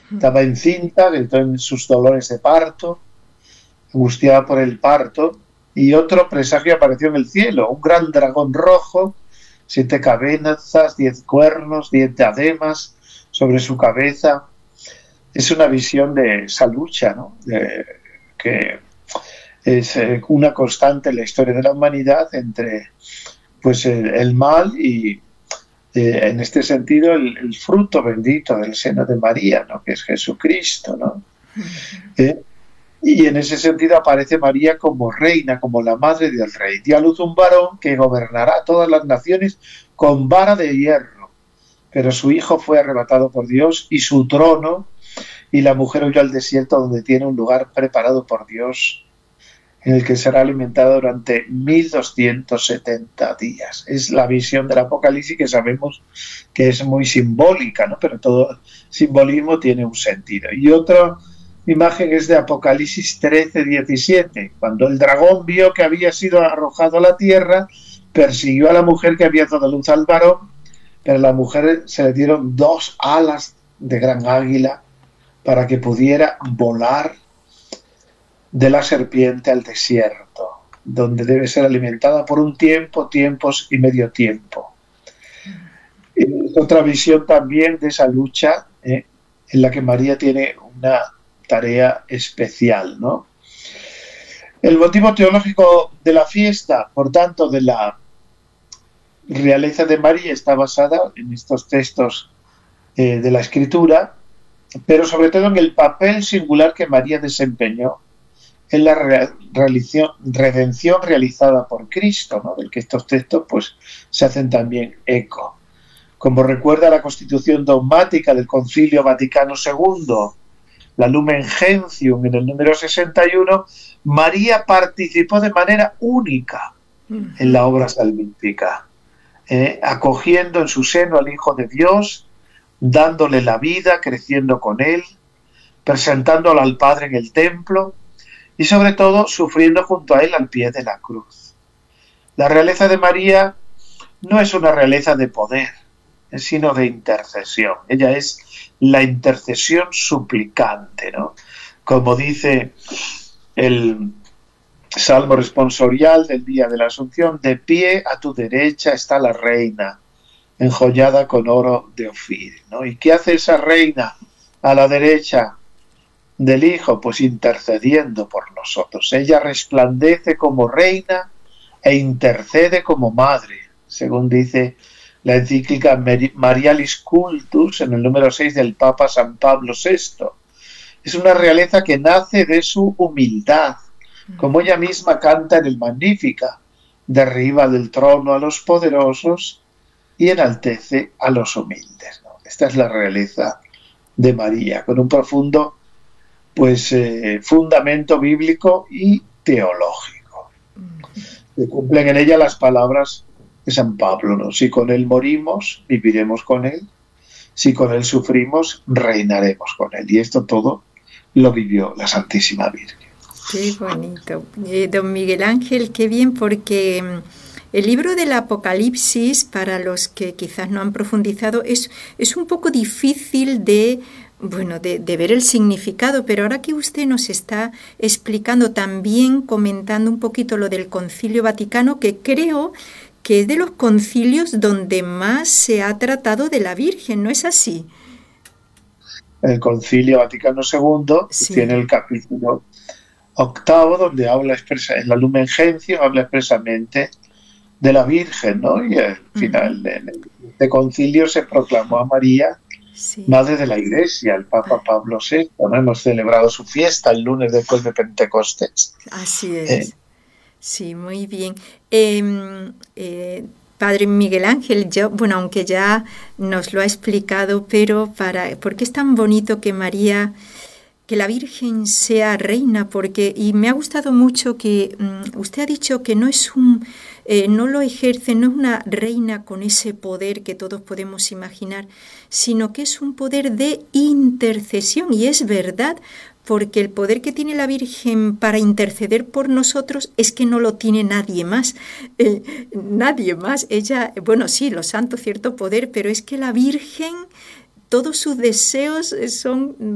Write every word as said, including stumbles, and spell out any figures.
Estaba encinta, entró en sus dolores de parto, angustiada por el parto, y otro presagio apareció en el cielo, un gran dragón rojo, siete cabezas, diez cuernos, diez diademas sobre su cabeza. Es una visión de esa lucha, ¿no? De, que es eh, una constante en la historia de la humanidad entre pues el, el mal y eh, en este sentido el, el fruto bendito del seno de María, ¿no? Que es Jesucristo, ¿no? Eh, y en ese sentido aparece María como reina, como la madre del rey. Dio a luz un varón que gobernará todas las naciones con vara de hierro. Pero su hijo fue arrebatado por Dios y su trono, y la mujer huyó al desierto donde tiene un lugar preparado por Dios, en el que será alimentada durante mil doscientos setenta días. Es la visión del Apocalipsis que sabemos que es muy simbólica, ¿no? Pero todo simbolismo tiene un sentido. Y otra imagen es de Apocalipsis trece, diecisiete, cuando el dragón vio que había sido arrojado a la tierra, persiguió a la mujer que había dado luz al varón, pero a la mujer se le dieron dos alas de gran águila para que pudiera volar de la serpiente al desierto, donde debe ser alimentada por un tiempo, tiempos y medio tiempo. Es otra visión también de esa lucha eh, en la que María tiene una tarea especial, ¿no? El motivo teológico de la fiesta, por tanto, de la realeza de María está basada en estos textos eh, de la Escritura, pero sobre todo en el papel singular que María desempeñó en la re redención realizada por Cristo, ¿no? Del que estos textos pues, se hacen también eco. Como recuerda la Constitución dogmática del Concilio Vaticano segundo, la Lumen Gentium en el número sesenta y uno, María participó de manera única en la obra salvífica, eh, acogiendo en su seno al Hijo de Dios, dándole la vida, creciendo con él, presentándolo al Padre en el templo, y sobre todo sufriendo junto a él al pie de la cruz. La realeza de María no es una realeza de poder, sino de intercesión. Ella es la intercesión suplicante, ¿no? Como dice el Salmo responsorial del día de la Asunción, de pie a tu derecha está la reina, enjollada con oro de Ofir, ¿no? ¿Y qué hace esa reina a la derecha del Hijo? Pues intercediendo por nosotros. Ella resplandece como reina e intercede como madre, según dice la encíclica Marialis Cultus en el número seis del Papa San Pablo sexto. Es una realeza que nace de su humildad, como ella misma canta en el Magnífica, derriba del trono a los poderosos y enaltece a los humildes, ¿no? Esta es la realeza de María, con un profundo pues eh, fundamento bíblico y teológico. Se cumplen en ella las palabras de San Pablo, ¿no? Si con él morimos, viviremos con él. Si con él sufrimos, reinaremos con él. Y esto todo lo vivió la Santísima Virgen. Qué bonito. Eh, don Miguel Ángel, qué bien, porque el libro del Apocalipsis, para los que quizás no han profundizado, es, es un poco difícil de... Bueno, de, de ver el significado, pero ahora que usted nos está explicando, también comentando un poquito lo del Concilio Vaticano, que creo que es de los concilios donde más se ha tratado de la Virgen, ¿no es así? El Concilio Vaticano segundo sí. Tiene el capítulo octavo, donde habla expresa, en la Lumen Gentium habla expresamente de la Virgen, ¿no? Y al final uh-huh. en este concilio se proclamó a María sí. Madre de la Iglesia, el Papa Pablo sexto, ¿no? Hemos celebrado su fiesta el lunes después de Pentecostés. Así es. Eh. Sí, muy bien. Eh, eh, Padre Miguel Ángel, yo, bueno, aunque ya nos lo ha explicado, pero para, ¿por qué es tan bonito que María, que la Virgen sea reina? Porque, y me ha gustado mucho que um, usted ha dicho que no es un, eh, no lo ejerce, no es una reina con ese poder que todos podemos imaginar, sino que es un poder de intercesión, y es verdad, porque el poder que tiene la Virgen para interceder por nosotros es que no lo tiene nadie más, eh, nadie más. Ella, bueno, sí, los santos, cierto poder, pero es que la Virgen, todos sus deseos son